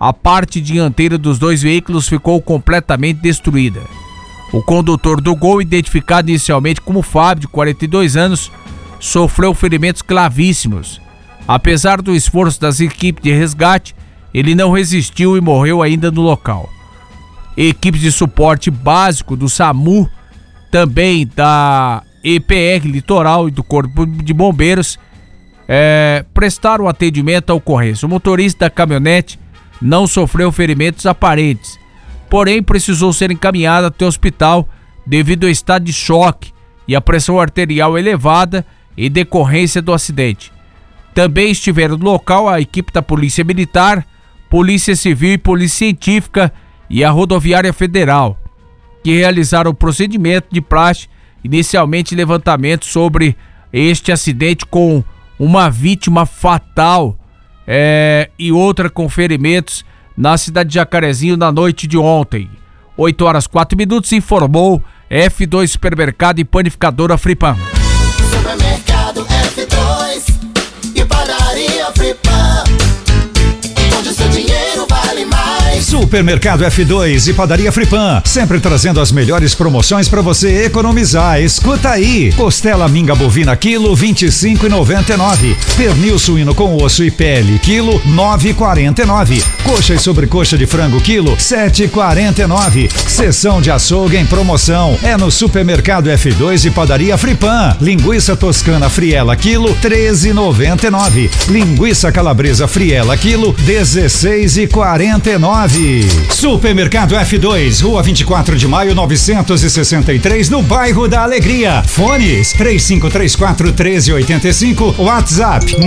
a parte dianteira dos dois veículos ficou completamente destruída. O condutor do Gol, identificado inicialmente como Fábio, de 42 anos, sofreu ferimentos gravíssimos. Apesar do esforço das equipes de resgate, ele não resistiu e morreu ainda no local. Equipes de suporte básico do SAMU, também da EPR Litoral e do Corpo de Bombeiros, prestaram atendimento à ocorrência. O motorista da caminhonete não sofreu ferimentos aparentes, porém precisou ser encaminhado até o hospital devido ao estado de choque e a pressão arterial elevada em decorrência do acidente. Também estiveram no local a equipe da Polícia Militar, Polícia Civil e Polícia Científica e a Rodoviária Federal, que realizaram o procedimento de praxe, inicialmente levantamento sobre este acidente com uma vítima fatal e outra com ferimentos na cidade de Jacarezinho na noite de ontem. 8h04, informou F2 Supermercado e Panificadora Fripan. Supermercado F2 e Padaria Fripan, onde seu dinheiro vale mais. Supermercado F2 e Padaria Fripan, sempre trazendo as melhores promoções para você economizar. Escuta aí: costela minga bovina quilo 25,99, pernil suíno com osso e pele quilo 9,49, coxa e sobrecoxa de frango quilo 7,49. Seção de açougue em promoção é no Supermercado F2 e Padaria Fripan. Linguiça toscana friela quilo 13,99, linguiça calabresa friela quilo 16,49. Supermercado F2, Rua 24 de Maio 963, no bairro da Alegria. Fones 3534-1385, WhatsApp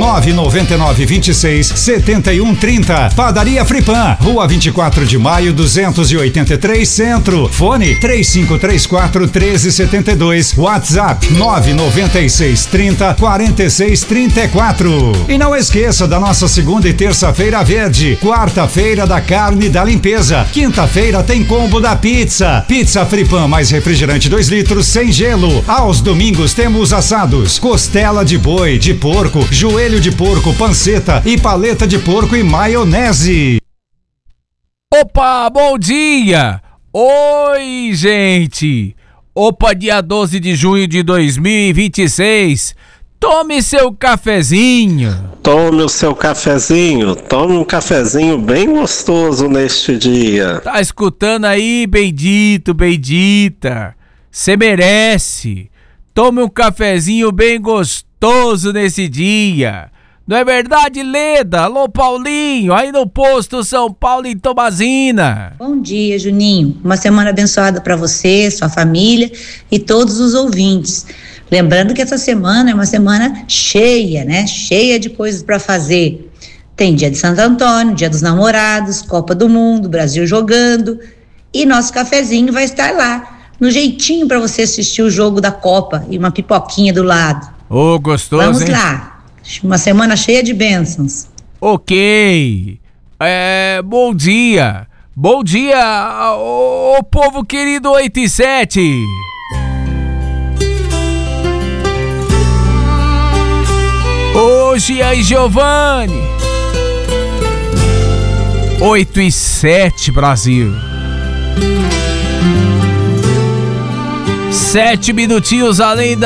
999267130. Padaria Fripan, Rua 24 de Maio 283, Centro. Fone 3534-1372, WhatsApp 99630-4634. E não esqueça da nossa segunda e terça-feira verde, quarta-feira da carne da limpeza, quinta-feira tem combo da pizza. Pizza Fripan mais refrigerante 2 litros sem gelo. Aos domingos temos assados, costela de boi, de porco, joelho de porco, panceta e paleta de porco e maionese. Opa, bom dia! Oi, gente! Opa, dia 12 de junho de 2026. Tome seu cafezinho. Tome o seu cafezinho. Tome um cafezinho bem gostoso neste dia. Tá escutando aí, bendito, bendita? Cê merece. Tome um cafezinho bem gostoso nesse dia. Não é verdade, Leda? Alô, Paulinho, aí no posto São Paulo em Tomazina. Bom dia, Juninho. Uma semana abençoada para você, sua família e todos os ouvintes. Lembrando que essa semana é uma semana cheia, né? Cheia de coisas para fazer. Tem dia de Santo Antônio, dia dos namorados, Copa do Mundo, Brasil jogando. E nosso cafezinho vai estar lá, no jeitinho para você assistir o jogo da Copa e uma pipoquinha do lado. Ô, gostoso, Vamos hein? lá. Uma semana cheia de bênçãos. Ok. Bom dia. Bom dia, ô povo querido 8 e 7. Hoje aí, Giovanni. 8 e 7, Brasil. 7 minutinhos além